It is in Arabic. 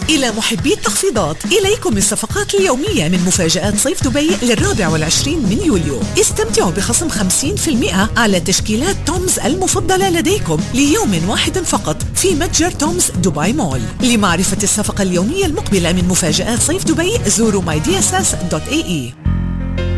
إلى محبي التخفيضات، إليكم الصفقات اليومية من مفاجآت صيف دبي لل24 من يوليو. استمتعوا بخصم 50% على تشكيلات تومز المفضلة لديكم ليوم واحد فقط في متجر تومز دبي مول. لمعرفة الصفقة اليومية المقبلة من مفاجآت صيف دبي زوروا mydss.ae.